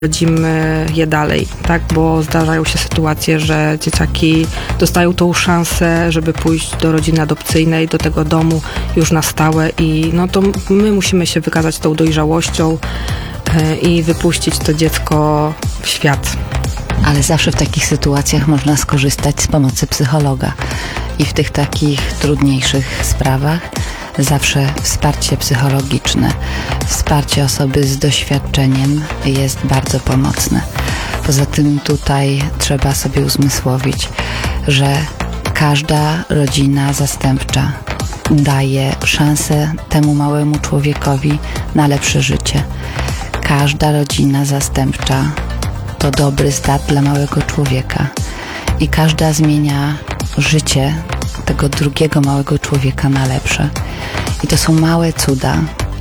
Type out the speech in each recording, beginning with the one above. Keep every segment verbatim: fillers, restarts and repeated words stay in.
Prowadzimy je dalej, tak, bo zdarzają się sytuacje, że dzieciaki dostają tą szansę, żeby pójść do rodziny adopcyjnej, do tego domu już na stałe i no to my musimy się wykazać tą dojrzałością yy, i wypuścić to dziecko w świat. Ale zawsze w takich sytuacjach można skorzystać z pomocy psychologa i w tych takich trudniejszych sprawach zawsze wsparcie psychologiczne, wsparcie osoby z doświadczeniem jest bardzo pomocne. Poza tym tutaj trzeba sobie uzmysłowić, że każda rodzina zastępcza daje szansę temu małemu człowiekowi na lepsze życie. Każda rodzina zastępcza to dobry start dla małego człowieka i każda zmienia życie tego drugiego małego człowieka na lepsze. I to są małe cuda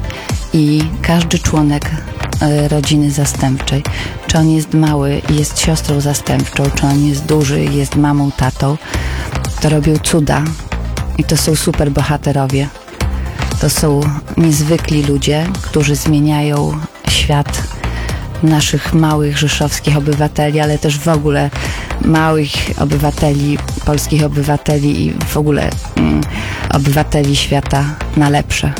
i każdy członek rodziny zastępczej, czy on jest mały i jest siostrą zastępczą, czy on jest duży i jest mamą, tatą, to robią cuda i to są super bohaterowie. To są niezwykli ludzie, którzy zmieniają świat naszych małych rzeszowskich obywateli, ale też w ogóle małych obywateli, polskich obywateli i w ogóle mm, obywateli świata na lepsze.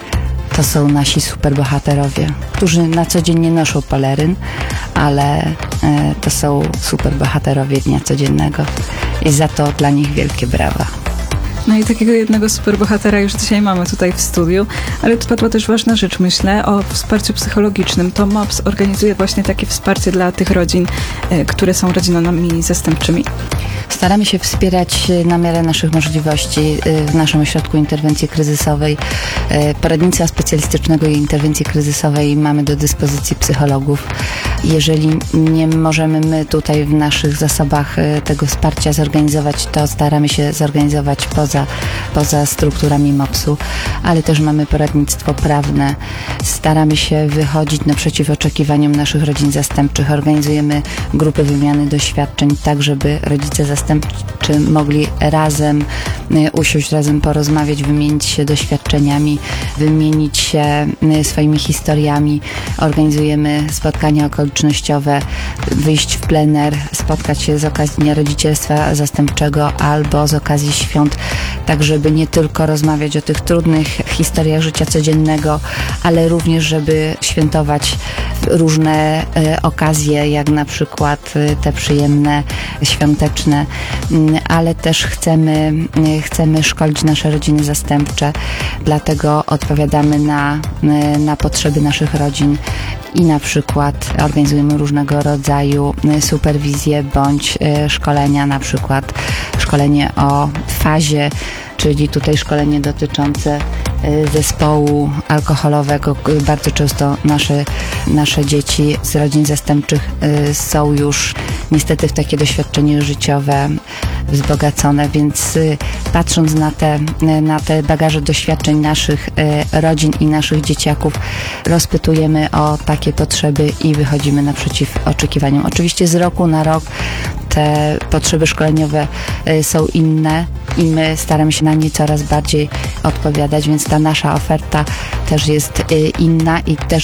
To są nasi superbohaterowie, którzy na co dzień nie noszą peleryn, ale e, to są superbohaterowie dnia codziennego i za to dla nich wielkie brawa. No i takiego jednego superbohatera już dzisiaj mamy tutaj w studiu, ale tu padła też ważna rzecz, myślę, o wsparciu psychologicznym. To M O P S organizuje właśnie takie wsparcie dla tych rodzin, które są rodzinami zastępczymi. Staramy się wspierać na miarę naszych możliwości w naszym ośrodku interwencji kryzysowej. Poradnictwa specjalistycznego i interwencji kryzysowej mamy do dyspozycji psychologów. Jeżeli nie możemy my tutaj w naszych zasobach tego wsparcia zorganizować, to staramy się zorganizować poza, poza strukturami M O P S-u, ale też mamy poradnictwo prawne. Staramy się wychodzić naprzeciw oczekiwaniom naszych rodzin zastępczych. Organizujemy grupy wymiany doświadczeń, tak żeby rodzice zastępczy mogli razem usiąść, razem porozmawiać, wymienić się doświadczeniami, wymienić się swoimi historiami. Organizujemy spotkania okolicznościowe, wyjść w plener, spotkać się z okazji Dnia Rodzicielstwa Zastępczego albo z okazji świąt, tak żeby nie tylko rozmawiać o tych trudnych historiach życia codziennego, ale również żeby świętować różne e, okazje, jak na przykład e, te przyjemne, świąteczne, m, ale też chcemy, e, chcemy szkolić nasze rodziny zastępcze, dlatego odpowiadamy na, e, na potrzeby naszych rodzin i na przykład organizujemy różnego rodzaju superwizje bądź e, szkolenia, na przykład szkolenie o fazie, czyli tutaj szkolenie dotyczące zespołu alkoholowego. Bardzo często nasze, nasze dzieci z rodzin zastępczych są już niestety w takie doświadczenie życiowe wzbogacone, więc patrząc na te, na te bagaże doświadczeń naszych rodzin i naszych dzieciaków, rozpytujemy o takie potrzeby i wychodzimy naprzeciw oczekiwaniom. Oczywiście z roku na rok te potrzeby szkoleniowe są inne i my staramy się na nie coraz bardziej odpowiadać, więc ta nasza oferta też jest inna i też